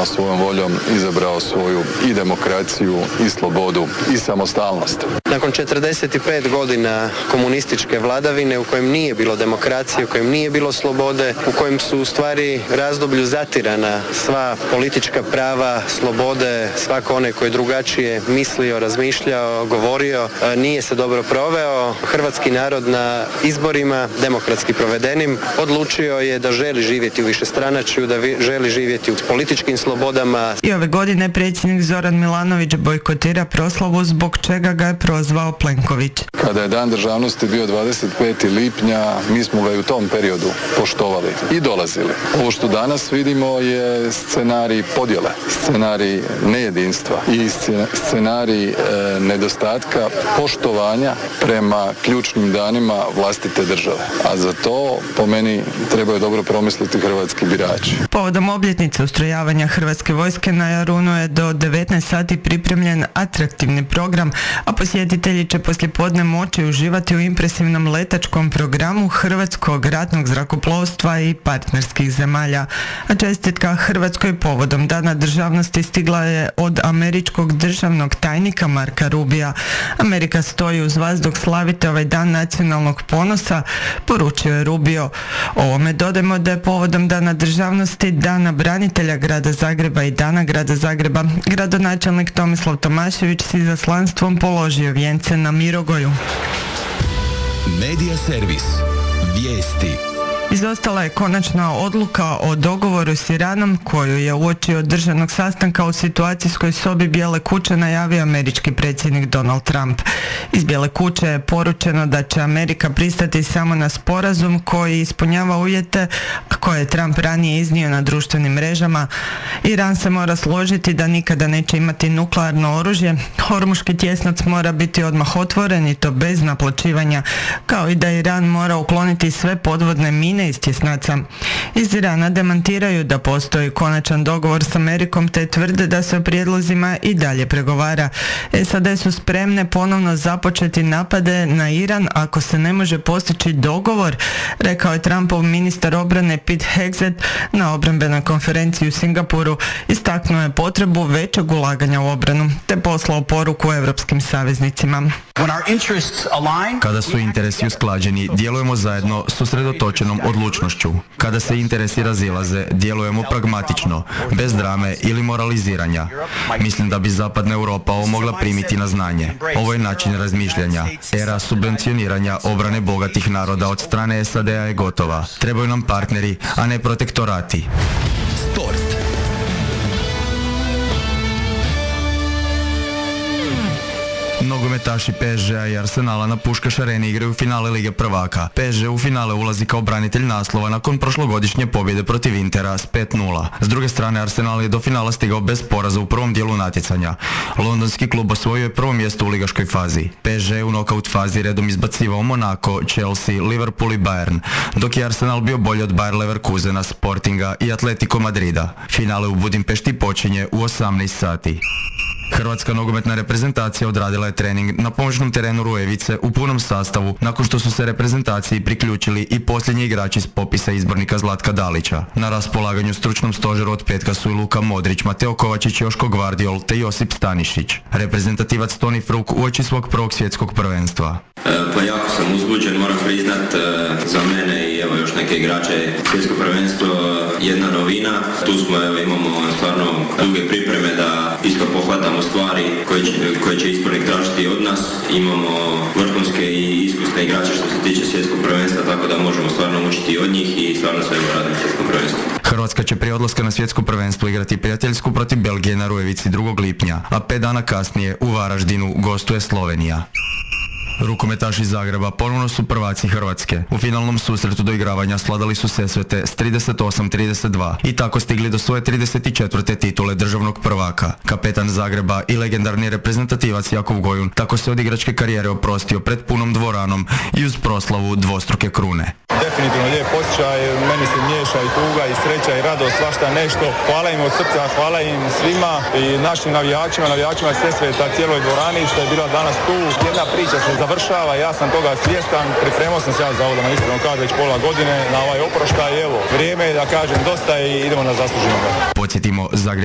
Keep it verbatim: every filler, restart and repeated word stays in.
jednostavno svojom voljom izabrao svoju i demokraciju i slobodu i samostalnost. Nakon četrdeset pet godina komunističke vladavine u kojem nije bilo demokracije, u kojem nije bilo slobode, u kojem su u stvari razdoblju zatirana sva politička prava, slobode, svako onaj koji je drugačije mislio, razmišljao, govorio, nije se dobro proveo. Hrvatski narod na izborima, demokratski provedenim, odlučio je da želi živjeti u višestranačju, da vi, želi živjeti u političkim slobodama. I ove godine predsjednik Zoran Milanović bojkotira proslavu zbog čega ga je prozvao Plenković. Kada je Dan državnosti bio dvadeset petog lipnja, mi smo ga i u tom periodu poštovali i dolazili. Ovo što danas vidimo je scenarij podjele, scenarij nejedinstva i scenarij e, nedostatka poštovanja prema ključnim danima vlastite države. A za to, po meni, trebaju dobro promisliti hrvatski birači. Povodom obljetnice ustrojavanja Hrvatske vojske na Jarunu je do devetnaest sati pripremljen atraktivni program, a posjetitelji će poslijepodne moći uživati u impresivnom letačkom programu Hrvatskog ratnog zrakoplovstva i partnerskih zemalja. A čestitka Hrvatskoj povodom Dana državnosti stigla je od američkog državnog tajnika Marka Rubija. Amerika stoji uz vas dok slavite ovaj dan nacionalnog ponosa, poručio je Rubio. Ovome dodajmo da je povodom Dana državnosti, Dana branitelja grada Zagreba i Dana grada Zagreba, gradonačelnik Tomislav Tomašević s izaslanstvom položio vijence na Mirogoju. Medija servis. Vijesti. Izostala je konačna odluka o dogovoru s Iranom koju je uoči održanog sastanka u situacijskoj sobi Bijele kuće najavio američki predsjednik Donald Trump. Iz Bijele kuće je poručeno da će Amerika pristati samo na sporazum koji ispunjava uvjete, a koje je Trump ranije iznio na društvenim mrežama. Iran se mora složiti da nikada neće imati nuklearno oružje, Hormuški tjesnac mora biti odmah otvoren i to bez naplaćivanja, kao i da Iran mora ukloniti sve podvodne mine iz tjesnaca. Iz Irana demantiraju da postoji konačan dogovor s Amerikom te tvrde da se o prijedlozima i dalje pregovara. S A D su spremne ponovno započeti napade na Iran ako se ne može postići dogovor, rekao je Trumpov ministar obrane Pete Hegseth na obrambenoj konferenciji u Singapuru. Istaknuo je potrebu većeg ulaganja u obranu te poslao poruku europskim saveznicima. Kada su interesi usklađeni, djelujemo zajedno s usredotočenom odlučnošću. Kada se interesi razilaze, djelujemo pragmatično, bez drame ili moraliziranja. Mislim da bi Zapadna Europa ovo mogla primiti na znanje. Ovo je način razmišljanja. Era subvencioniranja obrane bogatih naroda od strane S A D-a je gotova. Trebaju nam partneri, a ne protektorati. Sport. Nogometaši P S G-a i Arsenala na Puškaš Areni igraju u finale Lige prvaka. P S G u finale ulazi kao branitelj naslova nakon prošlogodišnje pobjede protiv Intera s pet nula. S druge strane, Arsenal je do finala stigao bez poraza u prvom dijelu natjecanja. Londonski klub osvojio je prvo mjesto u ligaškoj fazi. P S G je u nokaut fazi redom izbacivao Monaco, Chelsea, Liverpool i Bayern, dok je Arsenal bio bolji od Bayer Leverkusena, Sportinga i Atletico Madrida. Finale u Budimpešti počinje u osamnaest sati. Hrvatska nogometna reprezentacija odradila je trening na pomoćnom terenu Rujevice u punom sastavu nakon što su se reprezentaciji priključili i posljednji igrači s popisa izbornika Zlatka Dalića. Na raspolaganju stručnom stožeru od petka su i Luka Modrić, Mateo Kovačić, Joško Gvardiol te Josip Stanišić. Reprezentativac Toni Fruk uoči svog prvog svjetskog prvenstva. E, pa jako sam uzbuđen, moram priznat, e, za mene i evo još neke igrače svjetsko prvenstvo jedna novina. Tu smo, evo, imamo stvarno duge pripreme da isto pohvatamo stvari koje će, koje će ispornik tražiti od nas. Imamo vrhunske i iskusne igrače što se tiče svjetskog prvenstva, tako da možemo stvarno učiti od njih i stvarno sve raditi svjetskom prvenstvu. Hrvatska će prije odlaska na svjetsko prvenstvo igrati prijateljsku protiv Belgije na Rujevici drugog lipnja, a pet dana kasnije u Varaždinu gostuje Slovenija. Rukometaši iz Zagreba ponovno su prvaci Hrvatske. U finalnom susretu do igravanja sladali su Sesvete s trideset osam trideset dva i tako stigli do svoje trideset četvrte titule državnog prvaka. Kapetan Zagreba i legendarni reprezentativac Jakov Gojun tako se od igračke karijere oprostio pred punom dvoranom i uz proslavu dvostruke krune. Definitivno lijep osjećaj, meni se miješa i tuga i sreća i radost, svašta nešto. Hvala im od srca, hvala im svima i našim navijačima, navijačima Sesveta, cijeloj dvorani što je bila danas tu. Jedna priča se završava, ja sam toga svjestan, pripremao sam se ja za ovo da me iskreno kaže već pola godine na ovaj oproštaj, evo, vrijeme je da kažem dosta i idemo na zasluženo. Podsjetimo, Zagreb